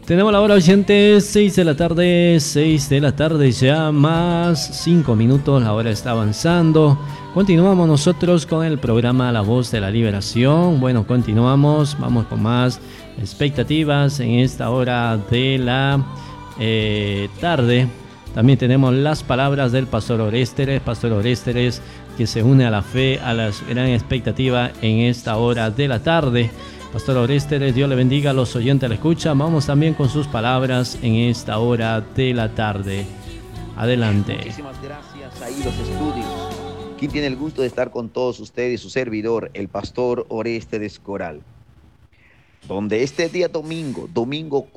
Tenemos la hora oyente, 6 de la tarde, 6 de la tarde ya, más 5 minutos, la hora está avanzando. Continuamos nosotros con el programa La Voz de la Liberación. Bueno, continuamos, vamos con más expectativas en esta hora de la tarde. También tenemos las palabras del Pastor Orésteres, que se une a la fe, a la gran expectativa en esta hora de la tarde. Pastor Orésteres, Dios le bendiga a los oyentes de la escucha. Vamos también con sus palabras en esta hora de la tarde. Adelante. Muchísimas gracias. Ahí los estudios. ¿Quién tiene el gusto de estar con todos ustedes? Su servidor, el Pastor Orésteres Coral. Donde este día domingo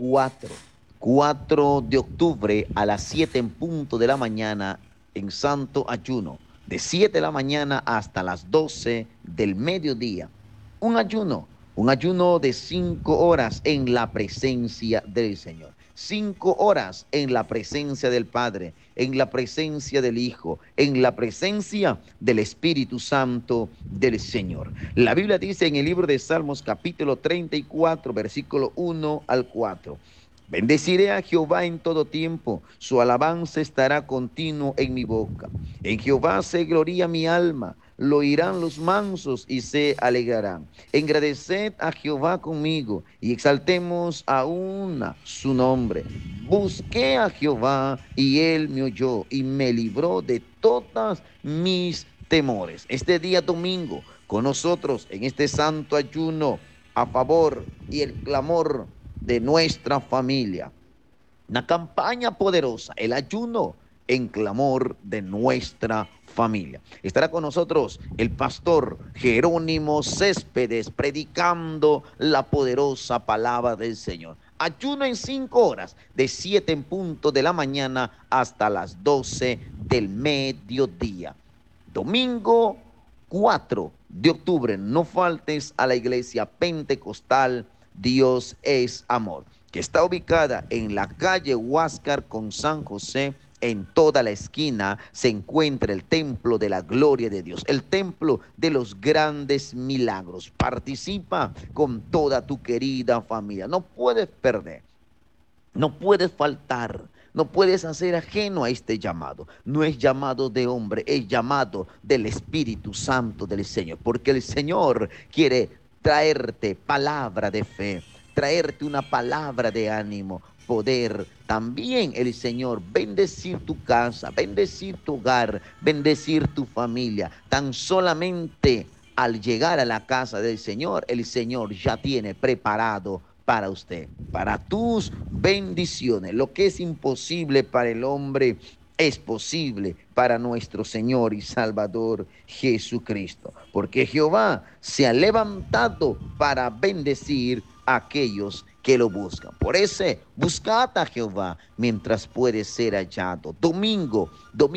4 de octubre a las 7 en punto de la mañana en santo ayuno. De 7 de la mañana hasta las 12 del mediodía. Un ayuno de 5 horas en la presencia del Señor. 5 horas en la presencia del Padre, en la presencia del Hijo, en la presencia del Espíritu Santo del Señor. La Biblia dice en el libro de Salmos capítulo 34, versículo 1 al 4. Bendeciré a Jehová en todo tiempo, su alabanza estará continuo en mi boca. En Jehová se gloría mi alma, lo oirán los mansos y se alegrarán. Engradeced a Jehová conmigo y exaltemos aún su nombre. Busqué a Jehová y él me oyó y me libró de todas mis temores. Este día domingo con nosotros en este santo ayuno a favor y el clamor de nuestra familia. Una campaña poderosa, el ayuno en clamor de nuestra familia. Estará con nosotros el pastor Jerónimo Céspedes predicando la poderosa palabra del Señor. Ayuno en 5 horas, de 7 en punto de la mañana hasta las 12 del mediodía. Domingo 4 de octubre, no faltes a la iglesia pentecostal Dios es Amor, que está ubicada en la calle Huáscar con San José. En toda la esquina se encuentra el templo de la gloria de Dios, el templo de los grandes milagros. Participa con toda tu querida familia. No puedes perder, no puedes faltar, no puedes hacer ajeno a este llamado. No es llamado de hombre, es llamado del Espíritu Santo del Señor, porque el Señor quiere traerte palabra de fe, traerte una palabra de ánimo, poder también el Señor bendecir tu casa, bendecir tu hogar, bendecir tu familia. Tan solamente al llegar a la casa del Señor, el Señor ya tiene preparado para usted, para tus bendiciones. Lo que es imposible para el hombre es posible para nuestro Señor y Salvador Jesucristo, porque Jehová se ha levantado para bendecir a aquellos que lo buscan. Por eso, buscad a Jehová mientras puede ser hallado. Domingo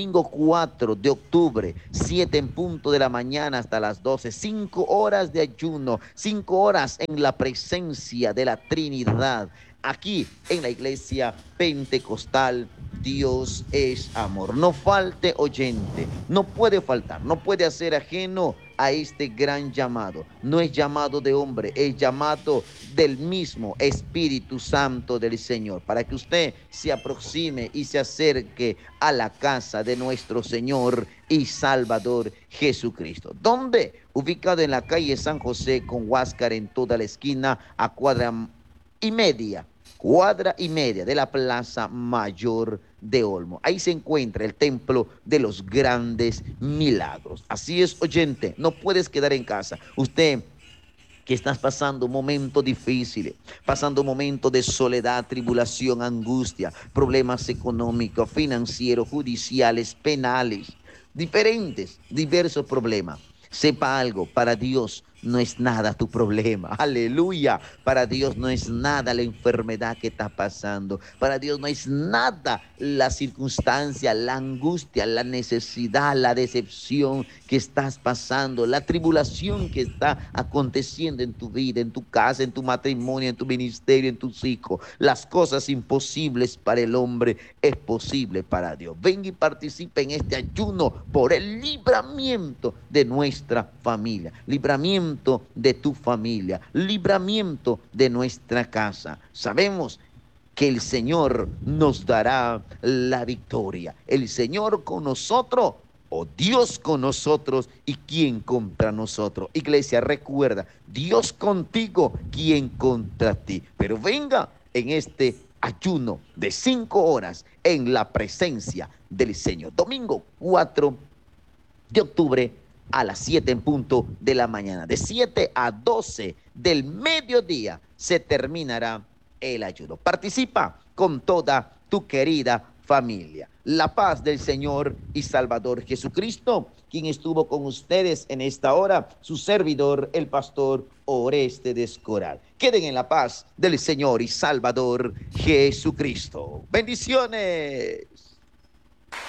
4 de octubre, 7 en punto de la mañana hasta las 12, 5 horas de ayuno, 5 horas en la presencia de la Trinidad. Aquí en la iglesia pentecostal Dios es Amor. No falte oyente, no puede faltar, no puede hacer ajeno a este gran llamado. No es llamado de hombre, es llamado del mismo Espíritu Santo del Señor, para que usted se aproxime y se acerque a la casa de nuestro Señor y Salvador Jesucristo. ¿Dónde? Ubicado en la calle San José con Huáscar, en toda la esquina, a cuadra y media de la Plaza Mayor de Olmo. Ahí se encuentra el templo de los grandes milagros. Así es, oyente, no puedes quedar en casa. Usted que estás pasando momentos difíciles, pasando momentos de soledad, tribulación, angustia, problemas económicos, financieros, judiciales, penales, diversos problemas. Sepa algo, para Dios no es nada tu problema. Aleluya. Para Dios no es nada la enfermedad que está pasando. Para Dios no es nada la circunstancia, la angustia, la necesidad, la decepción que estás pasando, la tribulación que está aconteciendo en tu vida, en tu casa, en tu matrimonio, en tu ministerio, en tus hijos. Las cosas imposibles para el hombre es posible para Dios. Ven y participa en este ayuno por el libramiento de nuestra familia, libramiento de tu familia, libramiento de nuestra casa. Sabemos que el Señor nos dará la victoria. El Señor con nosotros, o Dios con nosotros, y quién contra nosotros. Iglesia, recuerda, Dios contigo, quién contra ti. Pero venga en este ayuno de 5 horas en la presencia del Señor. Domingo 4 de octubre a las 7 en punto de la mañana. De 7 a 12 del mediodía se terminará el ayuno. Participa con toda tu querida familia. La paz del Señor y Salvador Jesucristo, quien estuvo con ustedes en esta hora, su servidor, el pastor Orestes Coral. Queden en la paz del Señor y Salvador Jesucristo. Bendiciones.